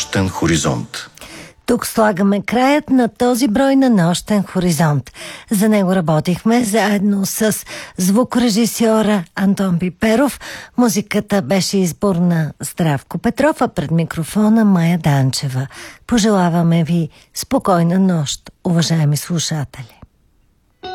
Нощен хоризонт. Тук слагаме краят на този брой на Нощен хоризонт. За него работихме заедно с звукорежисьора Антон Пиперов. Музиката беше избор на Здравко Петров, а пред микрофона Мая Данчева. Пожелаваме ви спокойна нощ, уважаеми слушатели.